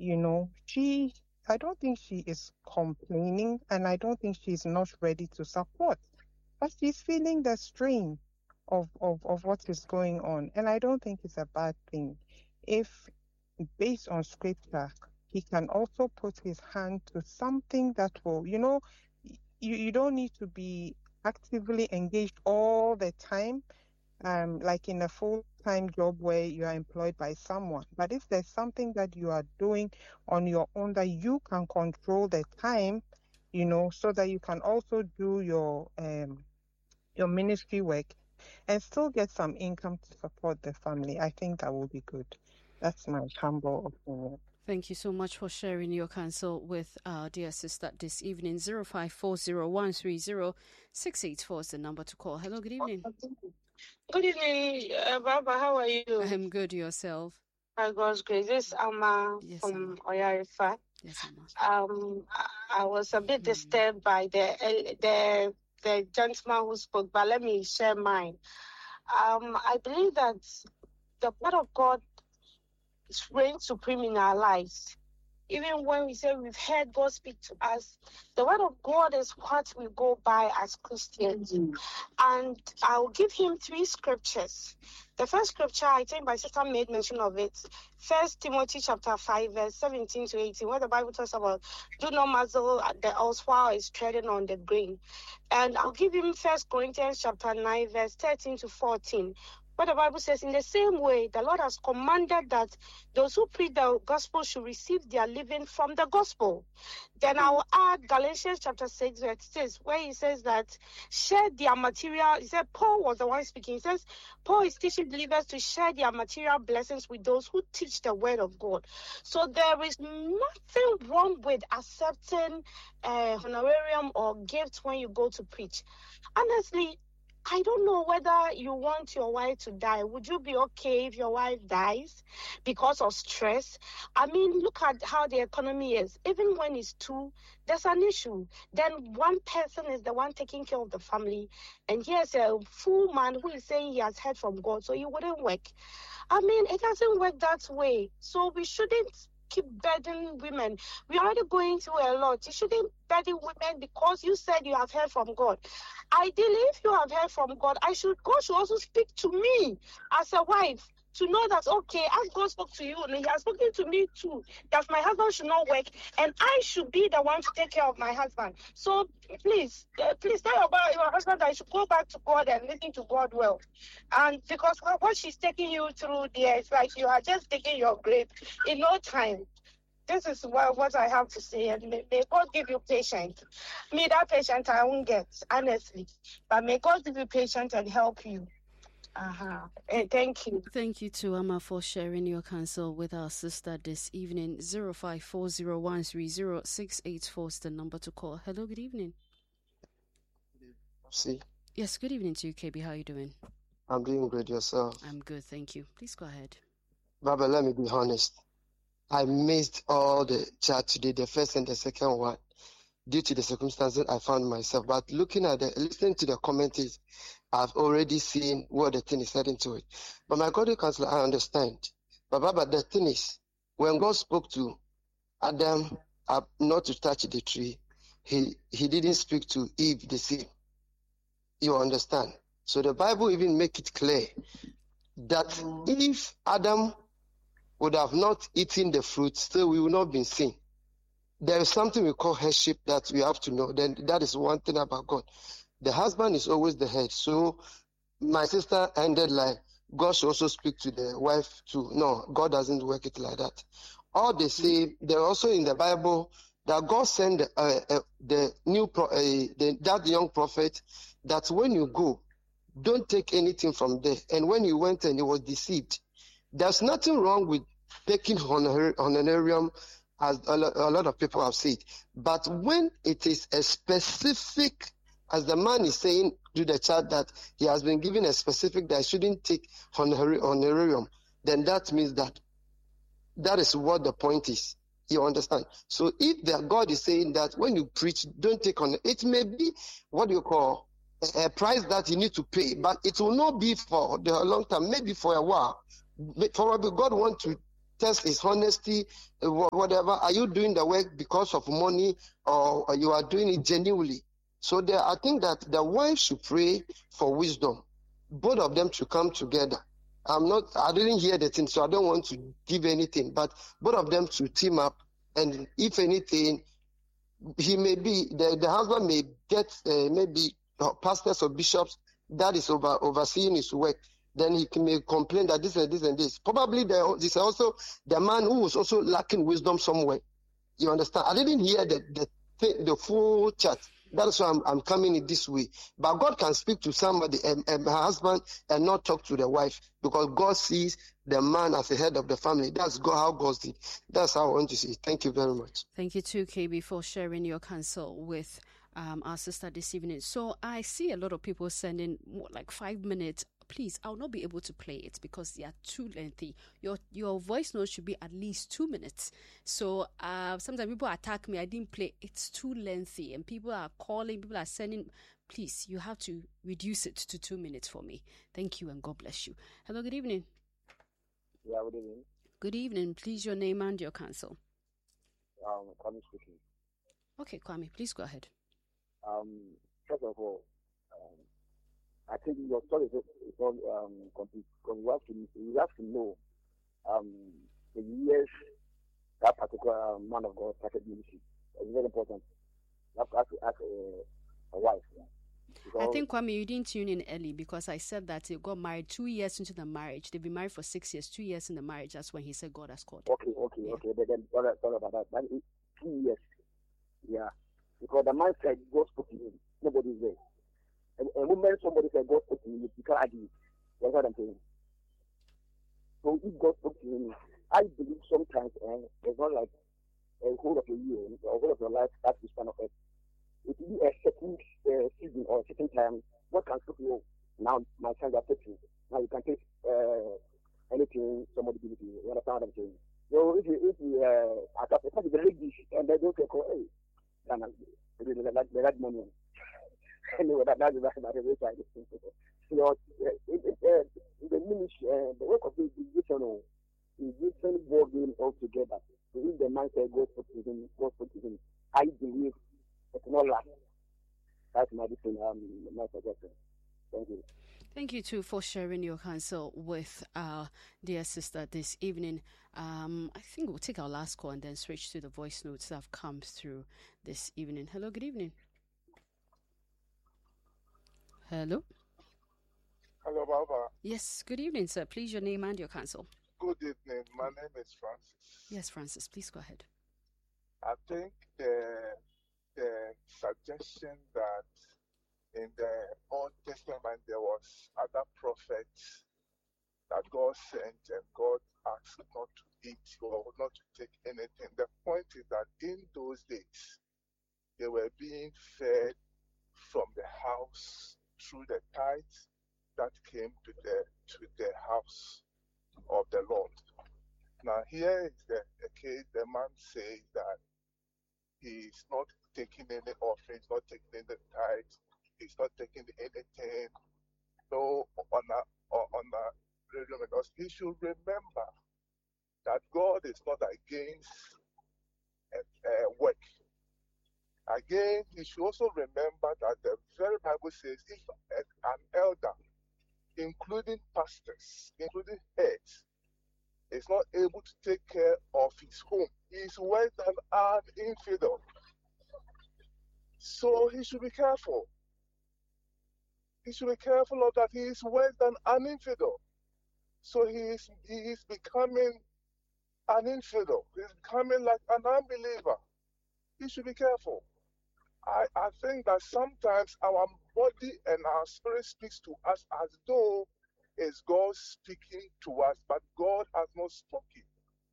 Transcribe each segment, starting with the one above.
I don't think she is complaining, and I don't think she's not ready to support, but she's feeling the strain of what is going on. And I don't think it's a bad thing. If, based on scripture, he can also put his hand to something that will, you don't need to be actively engaged all the time, like in a full-time job where you are employed by someone. But if there's something that you are doing on your own that you can control the time, so that you can also do your ministry work and still get some income to support the family, I think that will be good. That's my humble opinion. Thank you so much for sharing your counsel with our dear sister this evening. 0540-130-684 is the number to call. Hello, good evening. Good evening, Baba. How are you? I'm good. Yourself? By God's grace. This is Amma from Oyarifa. Yes, Amma. I was a bit disturbed by the gentleman who spoke, but let me share mine. I believe that the word of God reigns supreme in our lives. Even when we say we've heard God speak to us, the word of God is what we go by as Christians. And I'll give him 3 scriptures. The first scripture, I think my sister made mention of it, 1 Timothy chapter 5, verse 17 to 18, where the Bible talks about, do not muzzle the ox while it's treading on the grain. And I'll give him 1 Corinthians chapter 9, verse 13 to 14, where the Bible says, in the same way, the Lord has commanded that those who preach the gospel should receive their living from the gospel. Then I will add Galatians chapter 6, verse 6, where he says that share their material. He said, Paul was the one speaking. He says, Paul is teaching believers to share their material blessings with those who teach the word of God. So there is nothing wrong with accepting honorarium or gifts when you go to preach. Honestly, I don't know whether you want your wife to die. Would you be okay if your wife dies because of stress? I mean, look at how the economy is. Even when it's 2, there's an issue. Then one person is the one taking care of the family. And here's a full man who is saying he has heard from God, so he wouldn't work. I mean, it doesn't work that way. So we shouldn't keep burdening women. We're already going through a lot. You shouldn't burden women because you said you have heard from God. Ideally, if you have heard from God, God should also speak to me as a wife to know that, okay, as God spoke to you, and he has spoken to me too, that my husband should not work, and I should be the one to take care of my husband. So please tell your husband that you should go back to God and listen to God well. And because what she's taking you through there, it's like you are just taking your grave in no time. This is what I have to say, and may God give you patience. Me, that patience I won't get, honestly. But may God give you patience and help you. Thank you. Thank you to Amma for sharing your counsel with our sister this evening. 0540-130-684 is the number to call. Hello, good evening. See? Yes, good evening to you, KB. How are you doing? I'm doing great. Yourself? I'm good, thank you. Please go ahead. Baba, let me be honest. I missed all the chat today, the first and the second one, due to the circumstances I found myself. But listening to the comments, I've already seen what the thing is heading to it. But my godly counselor, I understand. But Baba, the thing is, when God spoke to Adam not to touch the tree, he didn't speak to Eve the same. You understand? So the Bible even make it clear that if Adam would have not eaten the fruit, still we would not have been seen. There is something we call headship that we have to know. Then that is one thing about God. The husband is always the head. So my sister ended like, God should also speak to the wife too. No, God doesn't work it like that. Or they say, they're also in the Bible that God sent that young prophet that when you go, don't take anything from there. And when he went and he was deceived, there's nothing wrong with taking honorarium, as a lot of people have said. But when it is a specific, as the man is saying to the chat that he has been given a specific that shouldn't take honorarium, then that means that is what the point is. You understand? So if the God is saying that when you preach, don't take on it, may be what you call a price that you need to pay, but it will not be for the long term, maybe for a while. Probably God wants to test his honesty, whatever. Are you doing the work because of money, or you are doing it genuinely? So I think that the wife should pray for wisdom. Both of them should come together. I didn't hear the thing, so I don't want to give anything, but both of them should team up. And if anything, he may be, the husband may get maybe pastors or bishops that is overseeing his work. Then he may complain that this and this and this. Probably this is also the man who was also lacking wisdom somewhere. You understand? I didn't hear the full chat. That's why I'm coming in this way. But God can speak to somebody, a husband, and not talk to the wife, because God sees the man as the head of the family. That's how God sees. That's how I want to see it. Thank you very much. Thank you too, KB, for sharing your counsel with our sister this evening. So I see a lot of people sending like 5 minutes. Please, I'll not be able to play it because they are too lengthy. Your voice note should be at least 2 minutes. So sometimes people attack me. I didn't play. It's too lengthy. And people are calling. People are sending. Please, you have to reduce it to 2 minutes for me. Thank you and God bless you. Hello, good evening. Yeah, good evening. Good evening. Please, your name and your counsel. Kwame speaking. Okay, Kwame, please go ahead. First of all, I think your story is all complete, because you have to know the years that particular man of God started ministry. It's very important. You have to ask a wife. I think, Kwame, you didn't tune in early, because I said that they got married 2 years into the marriage. They've been married for 6 years, 2 years in the marriage. That's when he said God has called. Okay. But then, sorry about that. But 2 years. Yeah. Because the man said God spoke to him. Nobody's there. And the moment somebody said God spoke to him, you can't argue. That's what I'm saying. So if God spoke to him, I believe sometimes it's not like a whole of a year or a whole of your life that is kind of it. It will be a certain season or a certain time. What can speak to you? Now my sons are taking. Now you can take anything somebody gives you. You understand what I'm saying? So if you attack the very dish and they don't say, hey, they like money. Anyway, that's the way I think. So the ministry, the work of the vision board game all together. So if the man said God spoke to him, I believe it's not last. That's my decision, my suggestion. Thank you. Thank you too for sharing your counsel with our dear sister this evening. I think we'll take our last call and then switch to the voice notes that have come through this evening. Hello, good evening. Hello. Hello, Baba. Yes, good evening, sir. Please, your name and your counsel. Good evening. My name is Francis. Yes, Francis, please go ahead. I think the suggestion that in the Old Testament there was other prophets that God sent and God asked not to eat or not to take anything. The point is that in those days they were being fed from the house through the tithes that came to the house of the Lord. Now here is the case. The man says that he's not taking any offerings, not taking any tithes, he's not taking anything, no on a radio, because he should remember that God is not against work. Again, he should also remember that the very Bible says if an elder, including pastors, including heads, is not able to take care of his home, he is worse than an infidel. So he should be careful. He should be careful of that. He is worse than an infidel. So he is becoming an infidel. He is becoming like an unbeliever. He should be careful. I think that sometimes our body and our spirit speaks to us as though it's God speaking to us, but God has not spoken.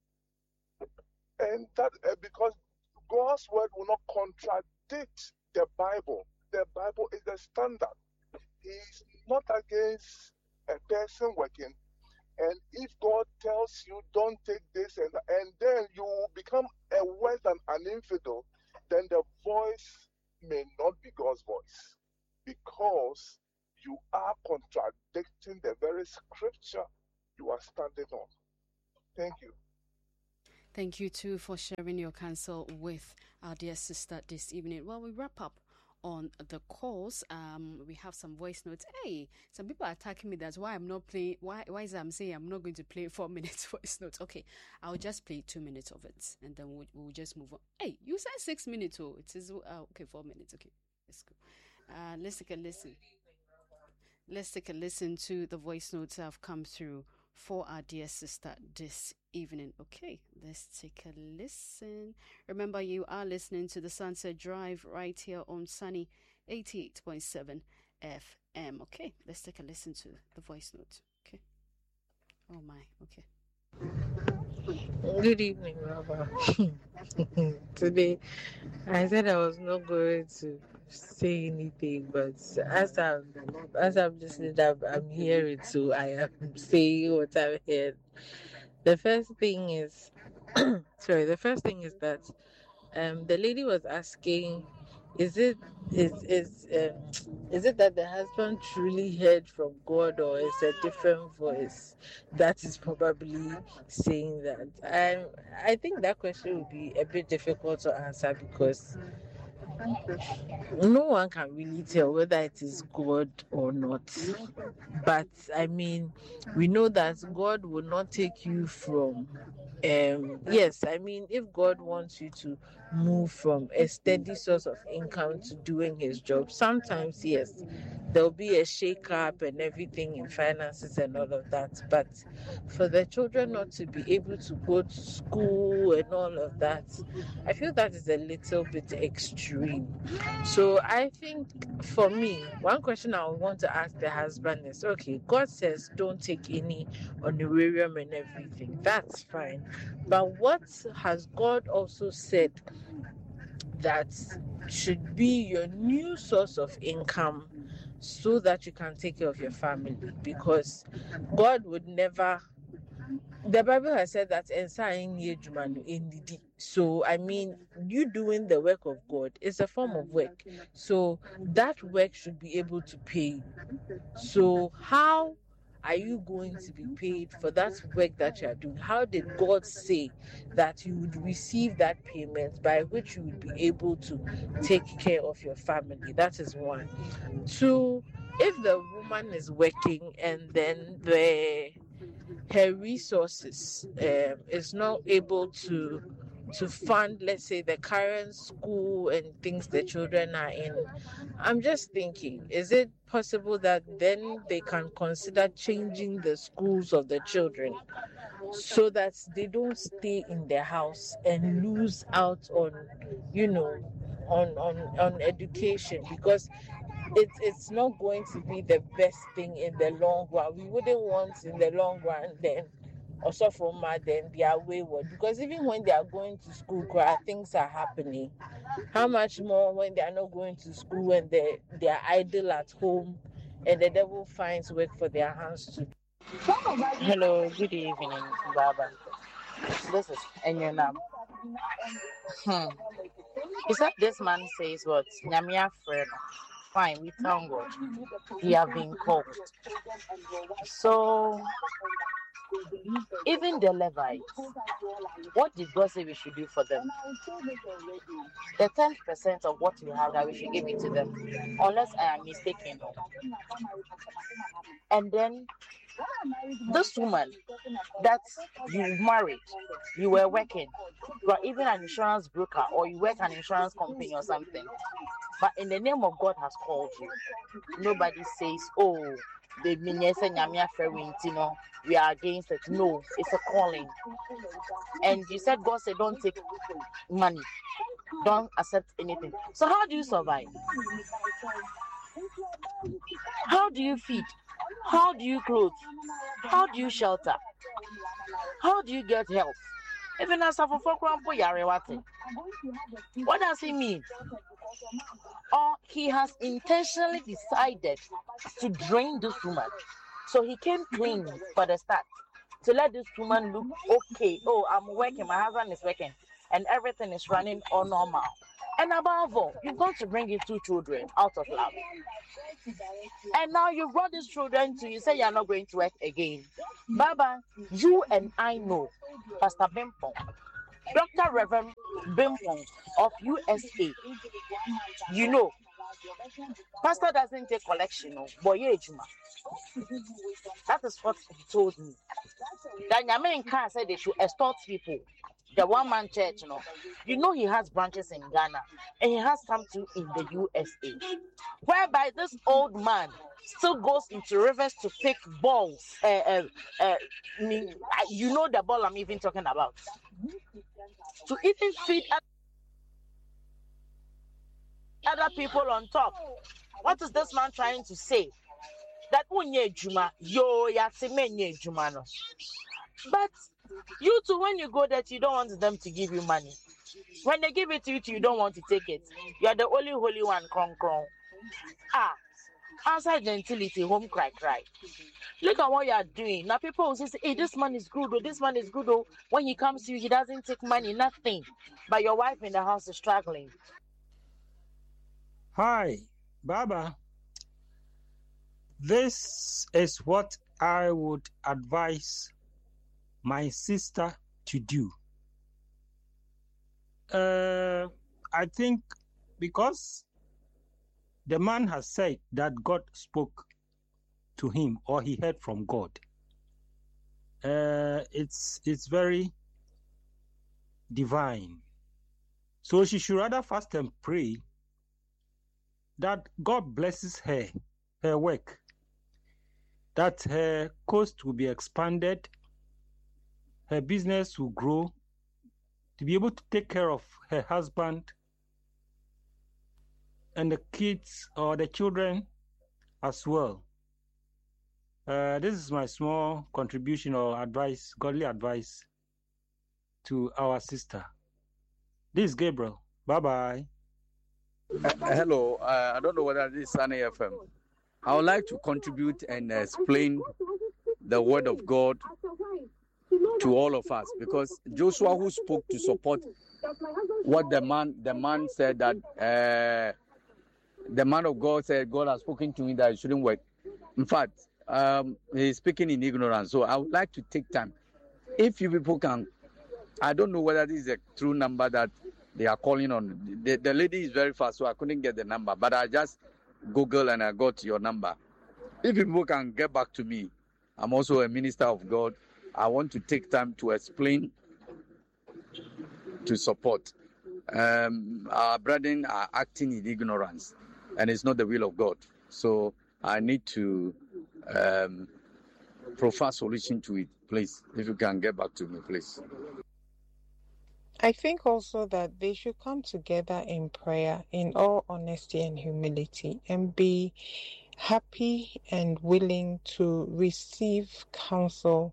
And that because God's word will not contradict the Bible. The Bible is the standard. He's not against a person working. And if God tells you don't take this and then you become a worse than an infidel, then the voice may not be God's voice, because you are contradicting the very scripture you are standing on. Thank you. Thank you too for sharing your counsel with our dear sister this evening. Well, we wrap up on the calls. We have some voice notes. Hey, some people are attacking me. That's why I'm not playing. Why is I'm saying I'm not going to play 4 minutes voice notes? Okay, I'll just play 2 minutes of it, and then we'll just move on. Hey, you said 6 minutes. Oh, it is okay. 4 minutes. Okay, let's go. Let's take a listen. Let's take a listen to the voice notes that have come through for our dear sister this evening. Okay, let's take a listen. Remember, you are listening to the Sunset Drive right here on Sunny 88.7 FM. Okay, let's take a listen to the voice note. Okay. Oh my, okay. Good evening, Baba. Today, I said I was not going to say anything, but as I'm listening, I'm hearing, so I am saying what I've heard. The first thing is, the first thing is that the lady was asking, is it that the husband truly heard from God, or is a different voice that is probably saying that? I think that question would be a bit difficult to answer because no one can really tell whether it is God or not. But I mean, we know that God will not take you from yes, I mean, if God wants you to move from a steady source of income to doing his job, sometimes yes, there'll be a shake up and everything in finances and all of that. But for the children not to be able to go to school and all of that, I feel that is a little bit extreme. So I think for me, one question I would want to ask the husband is, okay, God says don't take any honorarium and everything. That's fine. But what has God also said that should be your new source of income so that you can take care of your family? Because God would never... The Bible has said that so I mean, you doing the work of God is a form of work. So that work should be able to pay you. So how are you going to be paid for that work that you are doing? How did God say that you would receive that payment by which you would be able to take care of your family? That is one. Two, if the woman is working and then her resources is not able to fund, let's say, the current school and things the children are in, I'm just thinking, is it possible that then they can consider changing the schools of the children so that they don't stay in their house and lose out on, on education? Because it's not going to be the best thing in the long run. We wouldn't want in the long run then also from then they are wayward, because even when they are going to school, things are happening. How much more when they are not going to school and they are idle at home and the devil finds work for their hands to do. Hello, good evening, Baba. This is Enyonam. You said this man says what? Nyamia friend. Fine, we thank God. We have been called. So, even the Levites, what did God say we should do for them? The 10% of what we have, that we should give it to them, unless I am mistaken. And then this woman that you married, you were working, you are even an insurance broker, or you work an insurance company or something, but in the name of God has called you. Nobody says, oh, the we are against it. No, it's a calling. And you said God said don't take money, don't accept anything. So how do you survive? How do you feed? How do you clothe? How do you shelter? How do you get health? Even as a what does he mean? Or he has intentionally decided to drain this woman. So he came clean for the start to let this woman look okay. Oh, I'm working, my husband is working, and everything is running all normal. And above all, you've got to bring in 2 children out of love. And now you brought these children to you, say you're not going to work again. Baba, you and I know, Pastor Bimpong, Dr. Reverend Bimpong of USA. You know, pastor doesn't take collection, boy, that is what he told me. The Nyamen said they should extort people. The one-man church, you know he has branches in Ghana and he has something in the USA, whereby this old man still goes into rivers to pick balls. You know the ball I'm even talking about. To even feed other people on top. What is this man trying to say? That unye juma yo yatime juma no. But you too, when you go there, you don't want them to give you money. When they give it to you, you don't want to take it. You are the only holy one, krong. Answer gentility, home cry. Look at what you are doing. Now people will say, hey, this man is good, or this man is good, or when he comes to you, he doesn't take money, nothing. But your wife in the house is struggling. Hi, Baba. This is what I would advise my sister to do. I think because the man has said that God spoke to him or he heard from God, it's very divine. So she should rather fast and pray that God blesses her work, that her coast will be expanded, her business will grow, to be able to take care of her husband and the kids or the children as well. This is my small contribution or advice, godly advice to our sister. This is Gabriel. Bye-bye. Hello. I don't know whether this is Sunny FM. I would like to contribute and explain the word of God to all of us, because Joshua, who spoke to support what the man said, that the man of God said God has spoken to me that it shouldn't work. In fact, he's speaking in ignorance. So I would like to take time. If you people can, I don't know whether this is a true number that they are calling on. The lady is very fast, so I couldn't get the number. But I just Googled and I got your number. If people can get back to me, I'm also a minister of God. I want to take time to explain, to support. Our brethren are acting in ignorance, and it's not the will of God. So I need to provide solution to it, please. If you can get back to me, please. I think also that they should come together in prayer in all honesty and humility and be happy and willing to receive counsel,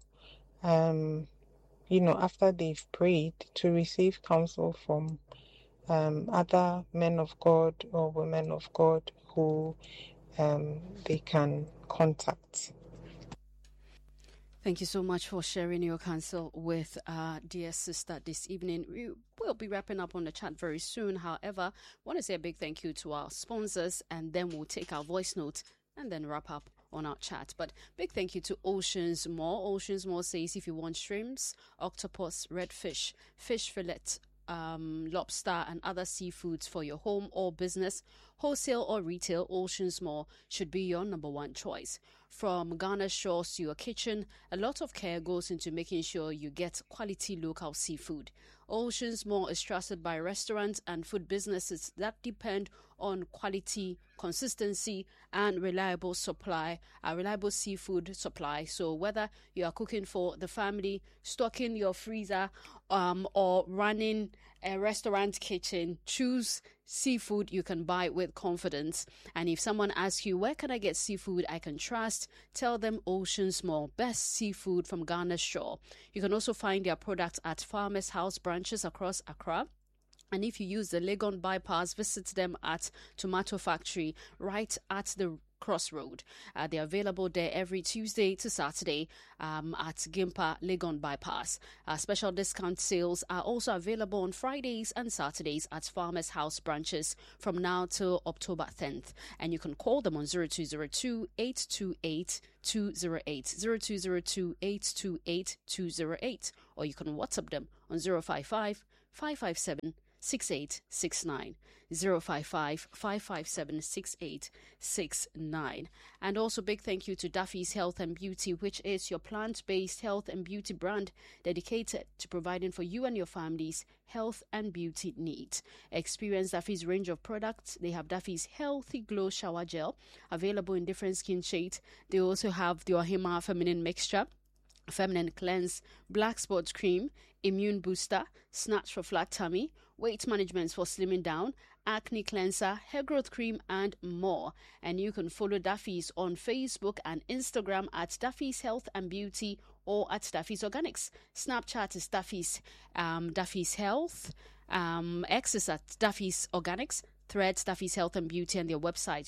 after they've prayed, to receive counsel from other men of God or women of God who they can contact. Thank you so much for sharing your counsel with our dear sister this evening. We will be wrapping up on the chat very soon. However, I want to say a big thank you to our sponsors, and then we'll take our voice note and then wrap up on our chat. But big thank you to Oceans More. Oceans More says if you want shrimps, octopus, redfish, fish fillet, lobster and other seafoods for your home or business, wholesale or retail, Oceans More should be your number one choice. From Ghana shores to your kitchen, a lot of care goes into making sure you get quality local seafood. Oceans More is trusted by restaurants and food businesses that depend on quality, consistency, and reliable seafood supply. So whether you are cooking for the family, stocking your freezer, or running a restaurant kitchen, choose seafood you can buy with confidence. And if someone asks you, where can I get seafood I can trust, tell them Oceans More, best seafood from Ghana's shore. You can also find their products at Farmers House branches across Accra. And if you use the Legon bypass, visit them at Tomato Factory right at the Crossroad. They're available there every Tuesday to Saturday at Gimpa Legon bypass. Special discount sales are also available on Fridays and Saturdays at Farmers House branches from now till October 10th. And you can call them on 0202 828 208, 0202 828 208, or you can WhatsApp them on 055 055-557-6869. 055-557-6869. And also big thank you to Duffy's Health and Beauty, which is your plant-based health and beauty brand dedicated to providing for you and your family's health and beauty needs. Experience Duffy's range of products. They have Duffy's Healthy Glow Shower Gel, available in different skin shades. They also have the Ohima Feminine Mixture, Feminine Cleanse, Black Spots Cream, Immune Booster, Snatch for Flat Tummy, Weight Management for Slimming Down, Acne Cleanser, Hair Growth Cream, and more. And you can follow Duffy's on Facebook and Instagram at Duffy's Health and Beauty or at Duffy's Organics. Snapchat is Duffy's Health. X is at Duffy's Organics. Threads Duffy's Health and Beauty, and their website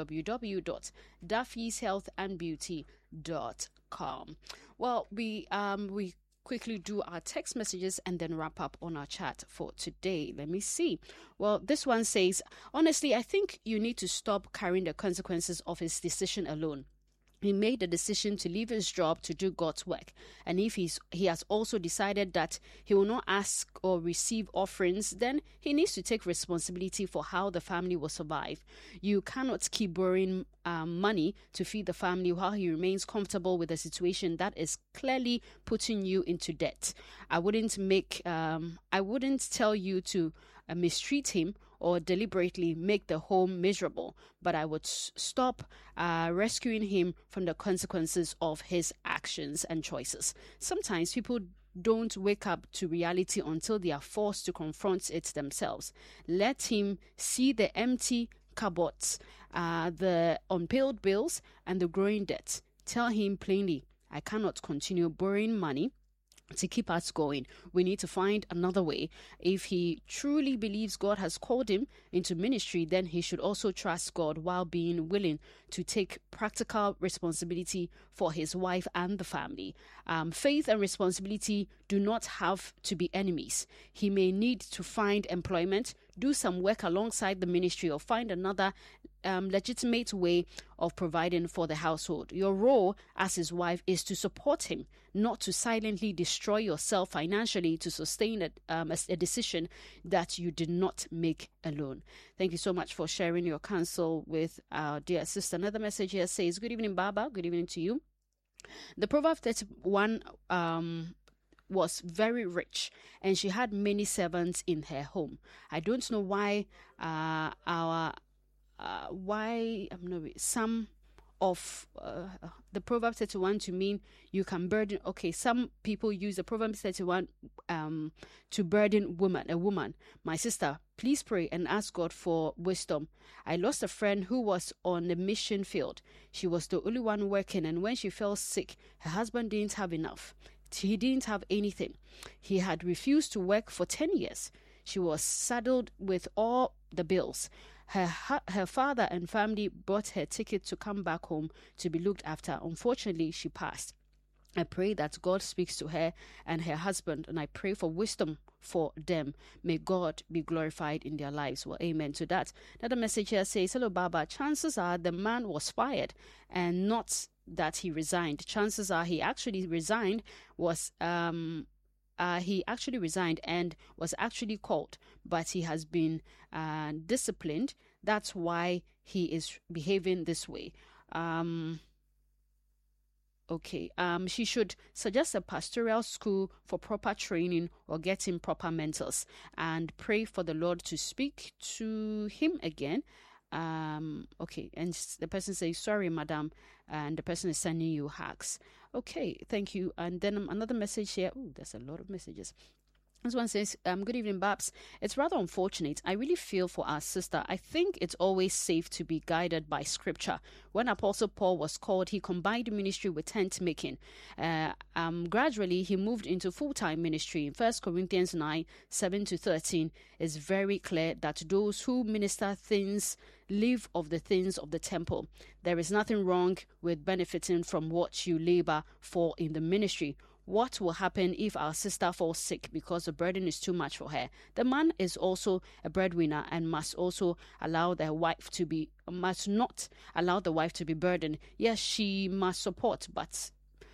www.duffyshealthandbeauty.com. Well, we quickly do our text messages and then wrap up on our chat for today. Let me see. Well, this one says, honestly, I think you need to stop carrying the consequences of his decision alone. He made the decision to leave his job to do God's work. And if he has also decided that he will not ask or receive offerings, then he needs to take responsibility for how the family will survive. You cannot keep borrowing money to feed the family while he remains comfortable with a situation that is clearly putting you into debt. I wouldn't tell you to mistreat him or deliberately make the home miserable, but I would stop rescuing him from the consequences of his actions and choices. Sometimes people don't wake up to reality until they are forced to confront it themselves. Let him see the empty cupboards, the unpaid bills, and the growing debt. Tell him plainly, I cannot continue borrowing money to keep us going. We need to find another way. If he truly believes God has called him into ministry, then he should also trust God while being willing to take practical responsibility for his wife and the family. Faith and responsibility do not have to be enemies. He may need to find employment, do some work alongside the ministry, or find another legitimate way of providing for the household. Your role as his wife is to support him, not to silently destroy yourself financially to sustain a decision that you did not make alone. Thank you so much for sharing your counsel with our dear sister. Another message here says, good evening, Baba. Good evening to you. The Proverbs 31 was very rich, and she had many servants in her home. I don't know why some of the Proverbs 31 to mean you can burden. Okay, some people use the Proverbs 31 to burden a woman. My sister, please pray and ask God for wisdom. I lost a friend who was on the mission field. She was the only one working, and when she fell sick, her husband didn't have enough. He didn't have anything. He had refused to work for 10 years. She was saddled with all the bills. Her father and family bought her ticket to come back home to be looked after. Unfortunately, she passed. I pray that God speaks to her and her husband, and I pray for wisdom for them. May God be glorified in their lives. Well, amen to that. Another message here says, hello, Baba. Chances are the man was fired and not that he resigned. Chances are he actually resigned and was actually called, but he has been disciplined. That's why he is behaving this way. She should suggest a pastoral school for proper training or get him proper mentors and pray for the Lord to speak to him again. And the person says, sorry, madam, and the person is sending you hugs. Okay, thank you. And then another message here. Oh, there's a lot of messages. This one says, good evening, Babs. It's rather unfortunate. I really feel for our sister. I think it's always safe to be guided by scripture. When Apostle Paul was called, he combined ministry with tent making. Gradually, he moved into full-time ministry. In 1 Corinthians 9, 7-13, is very clear that those who minister things live of the things of the temple. There is nothing wrong with benefiting from what you labor for in the ministry. What will happen if our sister falls sick because the burden is too much for her? The man is also a breadwinner and must not allow the wife to be burdened. Yes, she must support, but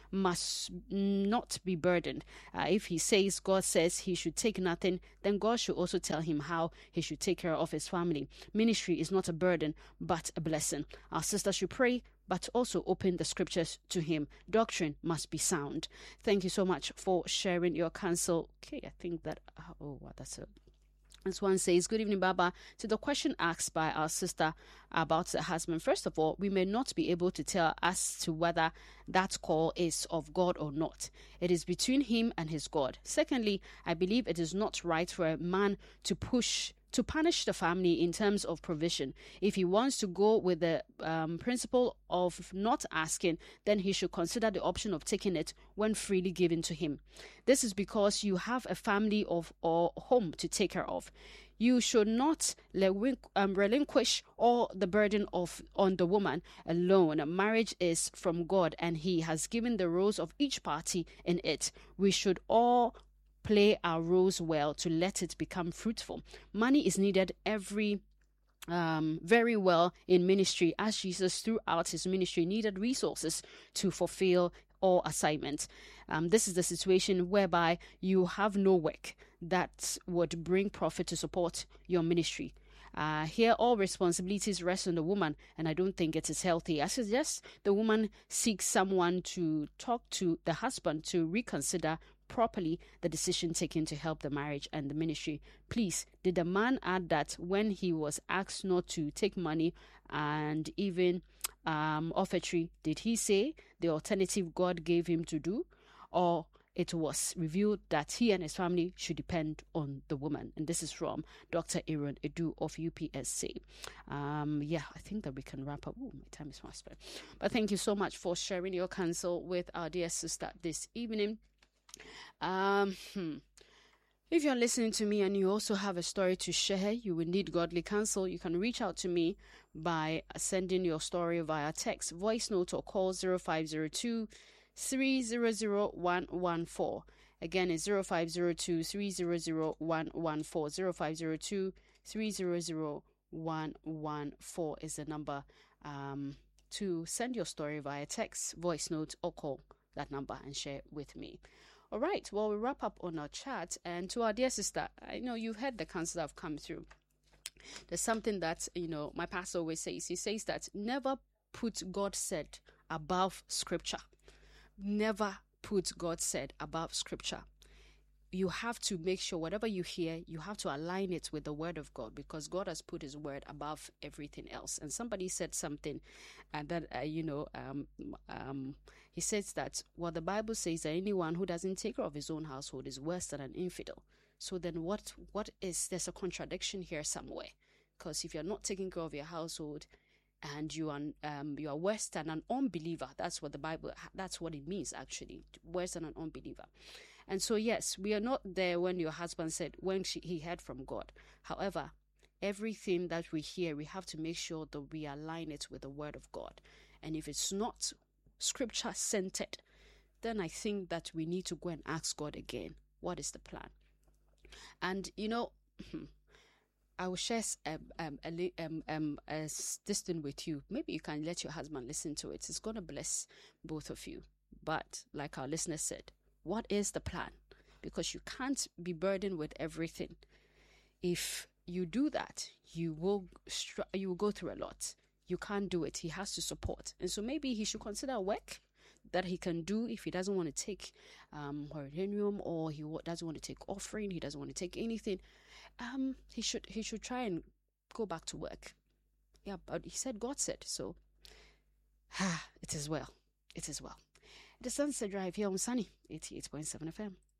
must not be burdened. If he says, God says he should take nothing, then God should also tell him how he should take care of his family. Ministry is not a burden, but a blessing. Our sister should pray, but also open the scriptures to him. Doctrine must be sound. Thank you so much for sharing your counsel. Okay, I think that, that's it. This one says, good evening, Baba. To the question asked by our sister about the husband, first of all, we may not be able to tell as to whether that call is of God or not. It is between him and his God. Secondly, I believe it is not right for a man to punish the family in terms of provision. If he wants to go with the principle of not asking, then he should consider the option of taking it when freely given to him. This is because you have a family or home to take care of. You should not relinquish all the burden on the woman alone. Marriage is from God, and he has given the roles of each party in it. We should all play our roles well to let it become fruitful. Money is needed very well in ministry, as Jesus throughout his ministry needed resources to fulfill all assignments. This is the situation whereby you have no work that would bring profit to support your ministry. Here, all responsibilities rest on the woman, and I don't think it is healthy. I suggest the woman seeks someone to talk to the husband to reconsider properly the decision taken to help the marriage and the ministry. Please, did the man add that when he was asked not to take money and even offertory, did he say the alternative God gave him to do, or it was revealed that he and his family should depend on the woman? And this is from Dr. Aaron Edu of UPSC. I think that we can wrap up. Oh, my time is fast spent. But thank you so much for sharing your counsel with our dear sister this evening. If you're listening to me and you also have a story to share, you will need godly counsel, you can reach out to me by sending your story via text, voice note, or call 0502 300 114. Again, it's 0502 300 114. 0502 300 114 is the number to send your story via text, voice note, or call that number and share with me. All right, well, we'll wrap up on our chat. And to our dear sister, I know you've heard the counsel that have come through. There's something that, my pastor always says. He says that never put God said above scripture. Never put God said above scripture. You have to make sure whatever you hear, you have to align it with the word of God, because God has put his word above everything else. And somebody said something that, he says that what the Bible says that anyone who doesn't take care of his own household is worse than an infidel. So then there's a contradiction here somewhere. Because if you're not taking care of your household and you are worse than an unbeliever, that's what it means actually, worse than an unbeliever. And so, yes, we are not there when your husband said, he heard from God. However, everything that we hear, we have to make sure that we align it with the word of God. And if it's not scripture centered, then I think that we need to go and ask God again, what is the plan? And, I will share this thing with you. Maybe you can let your husband listen to it. It's going to bless both of you. But like our listener said, what is the plan? Because you can't be burdened with everything. If you do that, you will go through a lot. You can't do it. He has to support. And so maybe he should consider work that he can do if he doesn't want to take honorarium, or he doesn't want to take offering, he doesn't want to take anything. He should try and go back to work. Yeah, but he said God said, so it is well. It is well. The Sunset Drive here on Sunny 88.7 FM.